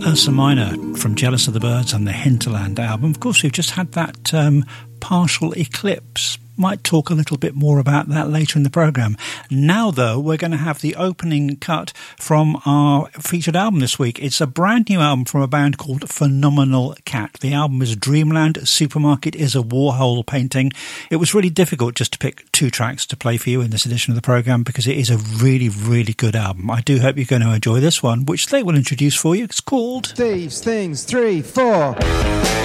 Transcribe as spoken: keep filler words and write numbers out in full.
Ursa Minor from Jealous of the Birds and the Hinterland album. Of course, we've just had that um, Partial Eclipse. Might talk a little bit more about that later in the programme. Now, though, we're going to have the opening cut from our featured album this week. It's a brand new album from a band called Phenomenal Cat. The album is Dreamland Supermarket is a Warhol painting. It was really difficult just to pick two tracks to play for you in this edition of the programme because it is a really, really good album. I do hope you're going to enjoy this one, which they will introduce for you. It's called Thieves, Things, Three, Four.